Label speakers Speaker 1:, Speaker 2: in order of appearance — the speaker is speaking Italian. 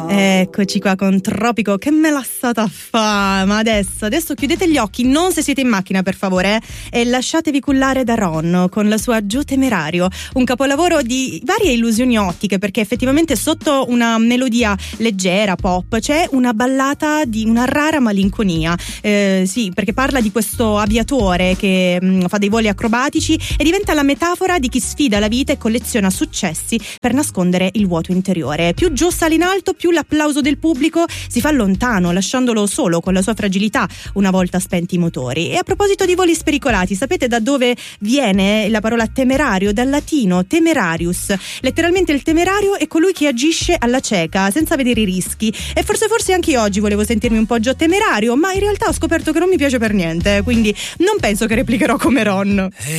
Speaker 1: Eccoci qua con Tropico, che me l'ha stata a fa. Ma adesso chiudete gli occhi, non se siete in macchina per favore, e lasciatevi cullare da Ron con la sua Giù Temerario, un capolavoro di varie illusioni ottiche, perché effettivamente sotto una melodia leggera pop c'è una ballata di una rara malinconia, sì, perché parla di questo aviatore che fa dei voli acrobatici e diventa la metafora di chi sfida la vita e colleziona successi per nascondere il vuoto interiore. Più Giù sale in alto, più l'applauso del pubblico si fa lontano, lasciandolo solo con la sua fragilità una volta spenti i motori. E a proposito di voli spericolati, sapete da dove viene la parola temerario? Dal latino temerarius. Letteralmente il temerario è colui che agisce alla cieca, senza vedere i rischi. E forse anche io oggi volevo sentirmi un po' Gio temerario, ma in realtà ho scoperto che non mi piace per niente, quindi non penso che replicherò come Ron.